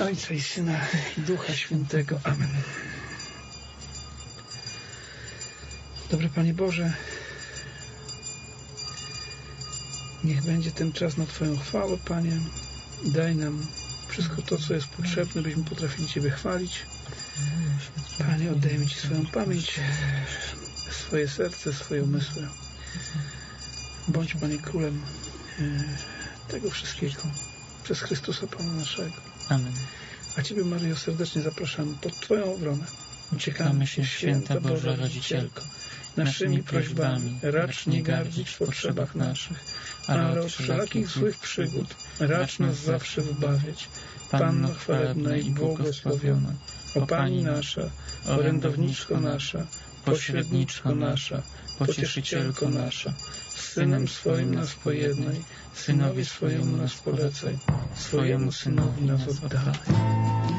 Ojca i Syna, i Ducha Świętego. Amen. Dobry Panie Boże, niech będzie ten czas na Twoją chwałę, Panie. Daj nam wszystko to, co jest potrzebne, byśmy potrafili Ciebie chwalić. Panie, oddajemy Ci swoją pamięć, swoje serce, swoje umysły. Bądź, Panie, Królem tego wszystkiego przez Chrystusa Pana naszego. Amen. A Ciebie, Maryjo, serdecznie zapraszamy pod Twoją obronę. Uciekamy się, Święta Boża Rodzicielko, naszymi prośbami racz nie gardzić w potrzebach naszych, ale od wszelakich złych przygód racz nas zawsze wybawiać. Panno chwalebna i błogosławiona, o Pani nasza, orędowniczko nasza, pośredniczko nasza, pocieszycielko nasza, z Synem swoim nas pojednaj, Synowi swojemu nas polecaj, swojemu Synowi nas oddawaj.